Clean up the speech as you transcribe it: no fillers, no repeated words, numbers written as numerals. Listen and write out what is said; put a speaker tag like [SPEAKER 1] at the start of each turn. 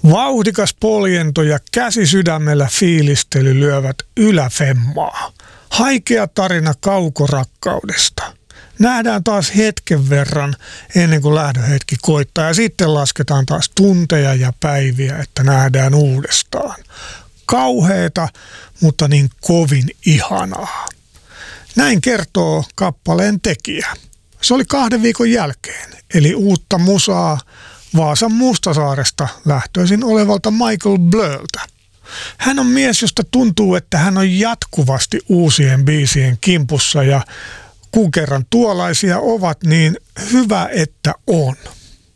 [SPEAKER 1] Vauhdikas poljento ja käsi sydämellä fiilistely lyövät yläfemmaa. Haikea tarina kaukorakkaudesta. Nähdään taas hetken verran ennen kuin lähdöhetki koittaa ja sitten lasketaan taas tunteja ja päiviä, että nähdään uudestaan. Kauheeta, mutta niin kovin ihanaa. Näin kertoo kappaleen tekijä. Se oli 2 viikon jälkeen, eli uutta musaa Vaasan Mustasaaresta lähtöisin olevalta Michael Blurltä. Hän on mies, josta tuntuu, että hän on jatkuvasti uusien biisien kimpussa ja kun kerran tuollaisia ovat, niin hyvä, että on.